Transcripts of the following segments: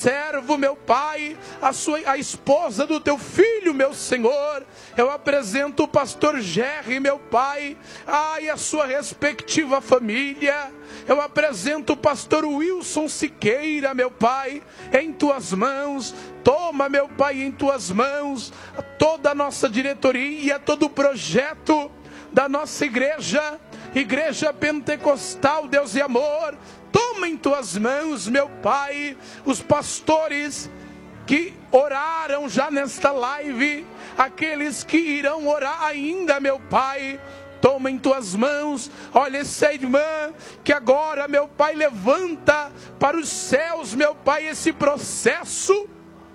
servo, meu Pai, a esposa do teu filho, meu Senhor. Eu apresento o pastor Jerry, meu Pai, e a sua respectiva família. Eu apresento o pastor Wilson Siqueira, meu Pai, em tuas mãos. Toma, meu Pai, em tuas mãos toda a nossa diretoria, todo o projeto da nossa igreja, Igreja Pentecostal Deus e Amor. Toma em tuas mãos, meu Pai, os pastores que oraram já nesta live, aqueles que irão orar ainda, meu Pai. Toma em tuas mãos, olha essa irmã que agora, meu Pai, levanta para os céus, meu Pai, esse processo,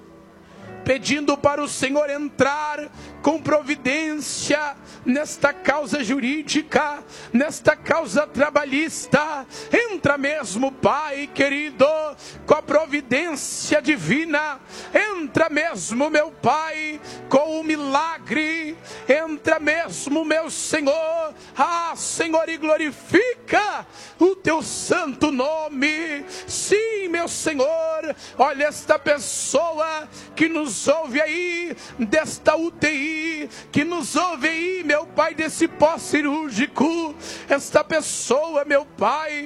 pedindo para o Senhor entrar com providência nesta causa jurídica, nesta causa trabalhista. Entra mesmo, Pai querido, com a providência divina. Entra mesmo, meu Pai, com o milagre. Entra mesmo, meu Senhor. Senhor, e glorifica o teu santo nome. Sim, meu Senhor, olha esta pessoa que nos ouve aí desta UTI, que nos ouve aí, meu Pai, desse pós-cirúrgico. Esta pessoa, meu Pai,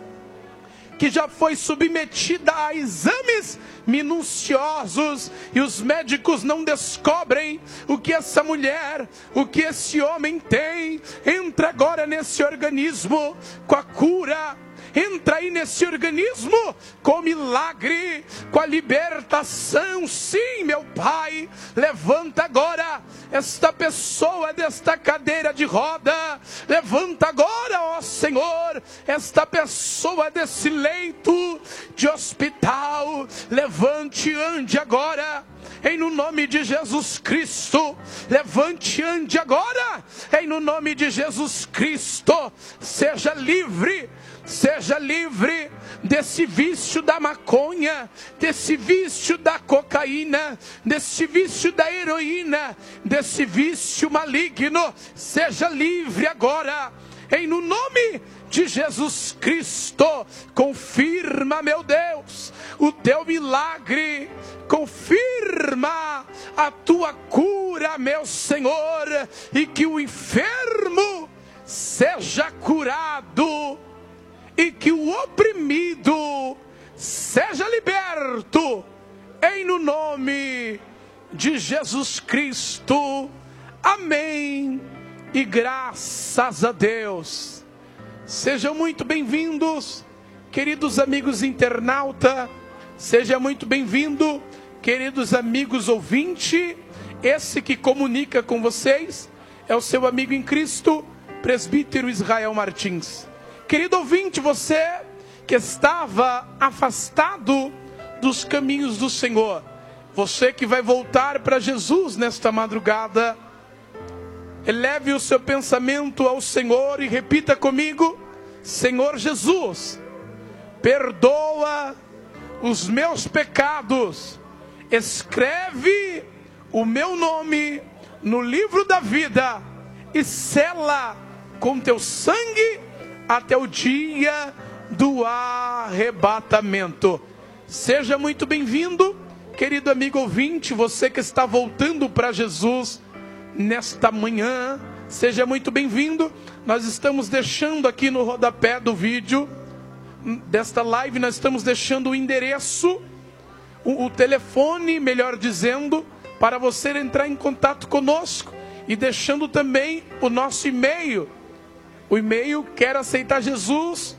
que já foi submetida a exames minuciosos e os médicos não descobrem o que essa mulher, o que esse homem tem. Entra agora nesse organismo com a cura. Entra aí nesse organismo com o milagre, com a libertação. Sim, meu Pai, levanta agora esta pessoa desta cadeira de roda. Levanta agora, ó Senhor, esta pessoa desse leito de hospital. Levante e ande agora, em no nome de Jesus Cristo. Levante e ande agora, em no nome de Jesus Cristo. Seja livre. Seja livre desse vício da maconha, desse vício da cocaína, desse vício da heroína, desse vício maligno. Seja livre agora, em no nome de Jesus Cristo. Confirma, meu Deus, o teu milagre. Confirma a tua cura, meu Senhor, e que o enfermo seja curado, e que o oprimido seja liberto, em no nome de Jesus Cristo. Amém e graças a Deus. Sejam muito bem-vindos, queridos amigos internauta. Seja muito bem-vindo, queridos amigos ouvinte. Esse que comunica com vocês é o seu amigo em Cristo, presbítero Israel Martins. Querido ouvinte, você que estava afastado dos caminhos do Senhor, você que vai voltar para Jesus nesta madrugada, eleve o seu pensamento ao Senhor e repita comigo: Senhor Jesus, perdoa os meus pecados, escreve o meu nome no livro da vida e sela com teu sangue até o dia do arrebatamento. Seja muito bem-vindo, querido amigo ouvinte, você que está voltando para Jesus nesta manhã. Seja muito bem-vindo. Nós estamos deixando aqui no rodapé do vídeo desta live, nós estamos deixando o endereço, o telefone, melhor dizendo, para você entrar em contato conosco, e deixando também o nosso e-mail. O e-mail quer aceitar Jesus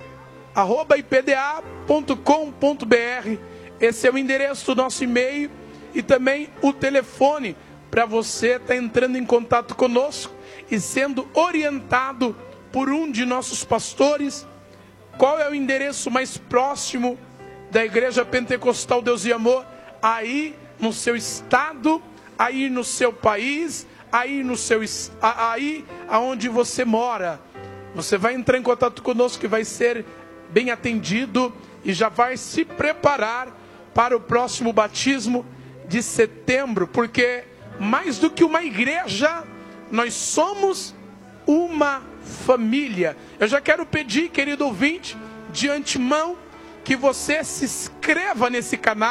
@ipda.com.br. Esse é o endereço do nosso e-mail e também o telefone para você estar entrando em contato conosco e sendo orientado por um de nossos pastores. Qual é o endereço mais próximo da Igreja Pentecostal Deus e Amor? Aí no seu estado, aí no seu país, aí aonde você mora. Você vai entrar em contato conosco, que vai ser bem atendido, e já vai se preparar para o próximo batismo de setembro, porque mais do que uma igreja, nós somos uma família. Eu já quero pedir, querido ouvinte, de antemão, que você se inscreva nesse canal.